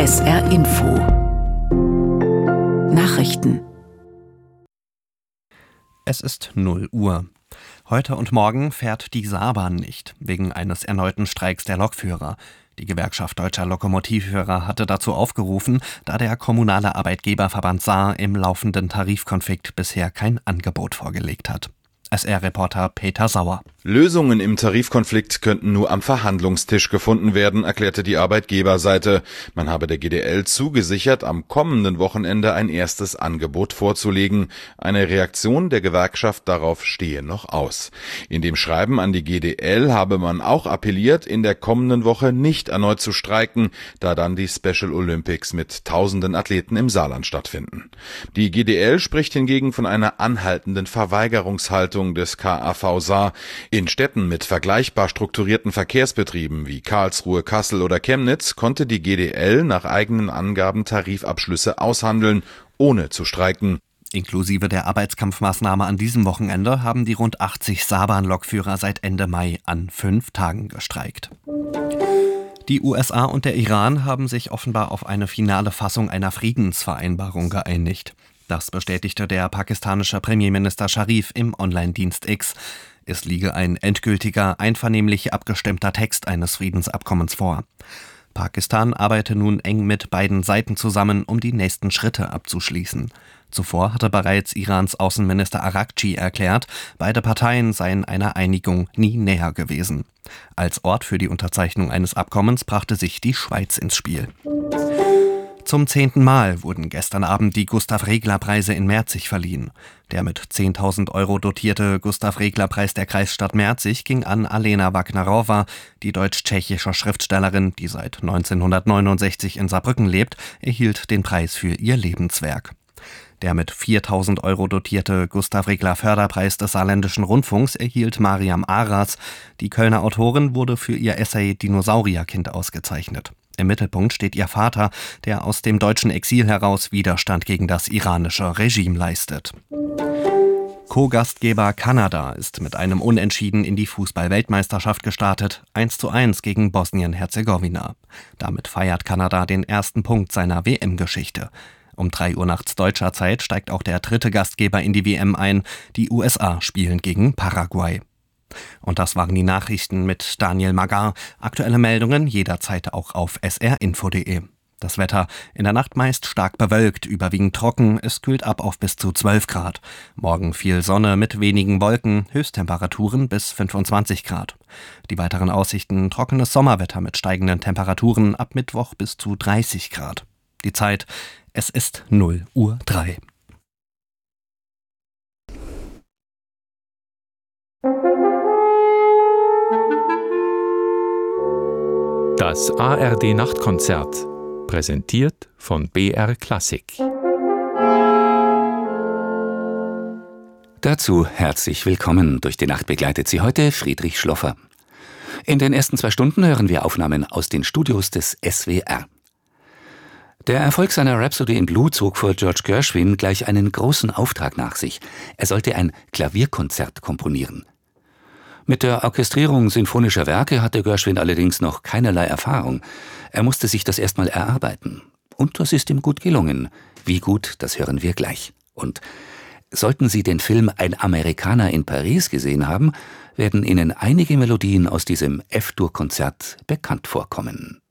SR Info Nachrichten. Es ist 0 Uhr. Heute und morgen fährt die Saarbahn nicht, wegen eines erneuten Streiks der Lokführer. Die Gewerkschaft Deutscher Lokomotivführer hatte dazu aufgerufen, da der kommunale Arbeitgeberverband Saar im laufenden Tarifkonflikt bisher kein Angebot vorgelegt hat. SR-Reporter Peter Sauer. Lösungen im Tarifkonflikt könnten nur am Verhandlungstisch gefunden werden, erklärte die Arbeitgeberseite. Man habe der GdL zugesichert, am kommenden Wochenende ein erstes Angebot vorzulegen. Eine Reaktion der Gewerkschaft darauf stehe noch aus. In dem Schreiben an die GdL habe man auch appelliert, in der kommenden Woche nicht erneut zu streiken, da dann die Special Olympics mit tausenden Athleten im Saarland stattfinden. Die GdL spricht hingegen von einer anhaltenden Verweigerungshaltung des KAV Saar. In Städten mit vergleichbar strukturierten Verkehrsbetrieben wie Karlsruhe, Kassel oder Chemnitz konnte die GdL nach eigenen Angaben Tarifabschlüsse aushandeln, ohne zu streiken. Inklusive der Arbeitskampfmaßnahme an diesem Wochenende haben die rund 80 Saarbahn-Lokführer seit Ende Mai an 5 Tagen gestreikt. Die USA und der Iran haben sich offenbar auf eine finale Fassung einer Friedensvereinbarung geeinigt. Das bestätigte der pakistanische Premierminister Sharif im Online-Dienst X. Es liege ein endgültiger, einvernehmlich abgestimmter Text eines Friedensabkommens vor. Pakistan arbeite nun eng mit beiden Seiten zusammen, um die nächsten Schritte abzuschließen. Zuvor hatte bereits Irans Außenminister Araghchi erklärt, beide Parteien seien einer Einigung nie näher gewesen. Als Ort für die Unterzeichnung eines Abkommens brachte sich die Schweiz ins Spiel. Zum 10. Mal wurden gestern Abend die Gustav-Regler-Preise in Merzig verliehen. Der mit 10.000 € dotierte Gustav-Regler-Preis der Kreisstadt Merzig ging an Alena Wagnerowa, die deutsch-tschechische Schriftstellerin, die seit 1969 in Saarbrücken lebt, erhielt den Preis für ihr Lebenswerk. Der mit 4.000 € dotierte Gustav-Regler-Förderpreis des Saarländischen Rundfunks erhielt Mariam Aras. Die Kölner Autorin wurde für ihr Essay Dinosaurierkind ausgezeichnet. Im Mittelpunkt steht ihr Vater, der aus dem deutschen Exil heraus Widerstand gegen das iranische Regime leistet. Co-Gastgeber Kanada ist mit einem Unentschieden in die Fußball-Weltmeisterschaft gestartet, 1:1 gegen Bosnien-Herzegowina. Damit feiert Kanada den ersten Punkt seiner WM-Geschichte. Um 3 Uhr nachts deutscher Zeit steigt auch der dritte Gastgeber in die WM ein. Die USA spielen gegen Paraguay. Und das waren die Nachrichten mit Daniel Magar. Aktuelle Meldungen jederzeit auch auf srinfo.de. Das Wetter in der Nacht meist stark bewölkt, überwiegend trocken. Es kühlt ab auf bis zu 12 Grad. Morgen viel Sonne mit wenigen Wolken, Höchsttemperaturen bis 25 Grad. Die weiteren Aussichten: trockenes Sommerwetter mit steigenden Temperaturen ab Mittwoch bis zu 30 Grad. Die Zeit: es ist 0:03 Uhr. Das ARD-Nachtkonzert, präsentiert von BR Klassik. Dazu herzlich willkommen. Durch die Nacht begleitet Sie heute Friedrich Schloffer. In den ersten 2 Stunden hören wir Aufnahmen aus den Studios des SWR. Der Erfolg seiner Rhapsody in Blue zog vor George Gershwin gleich einen großen Auftrag nach sich. Er sollte ein Klavierkonzert komponieren. Mit der Orchestrierung sinfonischer Werke hatte Gershwin allerdings noch keinerlei Erfahrung. Er musste sich das erstmal erarbeiten. Und das ist ihm gut gelungen. Wie gut, das hören wir gleich. Und sollten Sie den Film Ein Amerikaner in Paris gesehen haben, werden Ihnen einige Melodien aus diesem F-Dur-Konzert bekannt vorkommen.